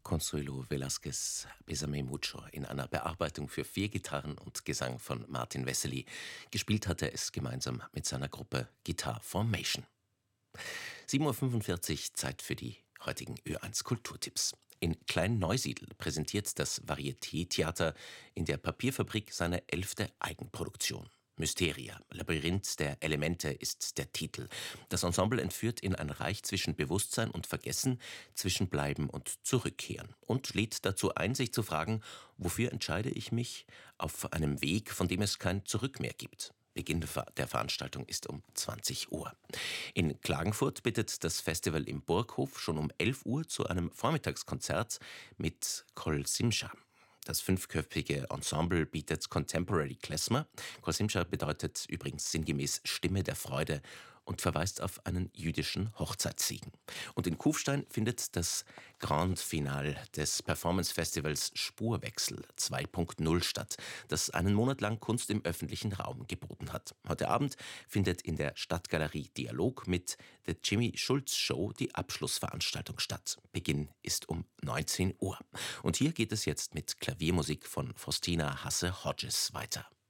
Consuelo Velázquez Bésame mucho in einer Bearbeitung für 4 Gitarren und Gesang von Martin Wessely. Gespielt hat er es gemeinsam mit seiner Gruppe Guitar Formation. 7:45 Uhr, Zeit für die heutigen Ö1 Kulturtipps. In Klein-Neusiedl präsentiert das Varieté-Theater in der Papierfabrik seine 11. Eigenproduktion. Mysteria, Labyrinth der Elemente ist der Titel. Das Ensemble entführt in ein Reich zwischen Bewusstsein und Vergessen, zwischen Bleiben und Zurückkehren und lädt dazu ein, sich zu fragen, wofür entscheide ich mich auf einem Weg, von dem es kein Zurück mehr gibt. Beginn der Veranstaltung ist um 20 Uhr. In Klagenfurt bittet das Festival im Burghof schon um 11 Uhr zu einem Vormittagskonzert mit Kol Simcha. Das 5-köpfige Ensemble bietet Contemporary Klezmer. Kol Simcha bedeutet übrigens sinngemäß Stimme der Freude und verweist auf einen jüdischen Hochzeitssegen. Und in Kufstein findet das Grand Finale des Performance-Festivals Spurwechsel 2.0 statt, das einen Monat lang Kunst im öffentlichen Raum geboten hat. Heute Abend findet in der Stadtgalerie Dialog mit The Jimmy Schulz Show die Abschlussveranstaltung statt. Beginn ist um 19 Uhr. Und hier geht es jetzt mit Klaviermusik von Faustina Hasse-Hodges weiter.